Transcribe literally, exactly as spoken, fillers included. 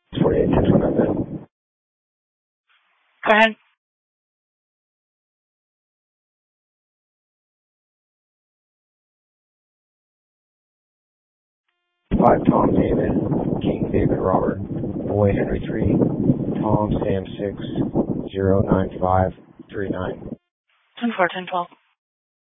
forty-eight, ten, twelve, nine. Go ahead. Five, Tom, David, King, David, Robert, Boy, Henry, three, Tom, Sam, six, zero, nine, five, three, nine. ten, four, ten, twelve.